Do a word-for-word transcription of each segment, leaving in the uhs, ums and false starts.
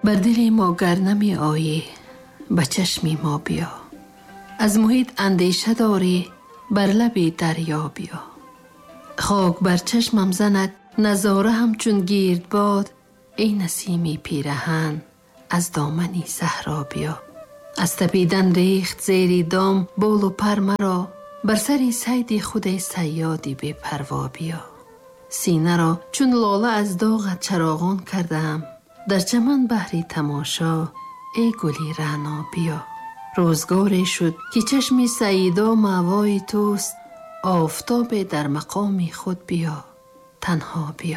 بر دل ما گر نمی آیی به چشمی ما بیا. از محیط اندیشه داری بر لب دریا بیا. خاک بر چشمم زند نظاره همچون گیرد باد. ای نسیمی پیرهن از دامنی صحرا بیا. از تپیدن ریخت زیر دام بال و پر مرا. بر سری صید خود صیادی بی پروا بیا. سینه را چون لاله از داغت چراغان کردم. در چمن بحری تماشا ای گلی رعنا بیا. روزگاری شد که چشم سیدا مأوای توست. آفتاب در مقام خود بیا، تنها بیا.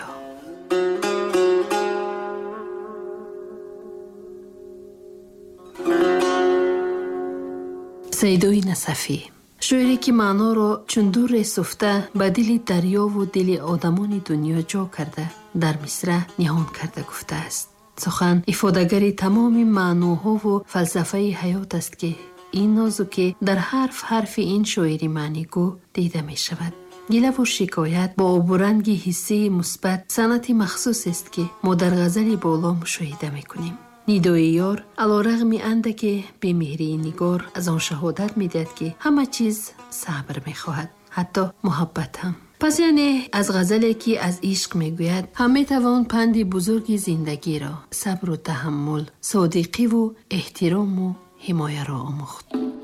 سیدوی نصفی، شعری که معنا را چون دور سفته به دل دریا و دل آدمان دنیا جا کرده در مصرع نهان کرده گفته است. سخن افاده‌گر تمام معناها و فلسفه حیات است که این نازکی در حرف حرف این شاعری معنیگو دیده می شود. گله و شکایت با آبورنگ حسی مثبت سنت مخصوص است که ما در غزل بالا مشاهده می کنیم. نیدای یار علیرغم اندک بی‌مهری نگار از آن شهادت می دهد که همه چیز صبر می خواهد، حتی محبت هم. پس یعنی از غزلی که از عشق می گوید هم می توان پند بزرگ زندگی را، صبر و تحمل، صادقی و احترام و حمایه را آموخت.